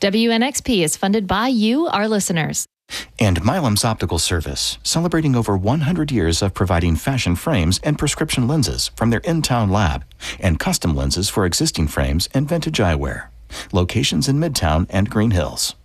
WNXP is funded by you, our listeners. And Milam's Optical Service, celebrating over 100 years of providing fashion frames and prescription lenses from their in-town lab, and custom lenses for existing frames and vintage eyewear. Locations in Midtown and Green Hills.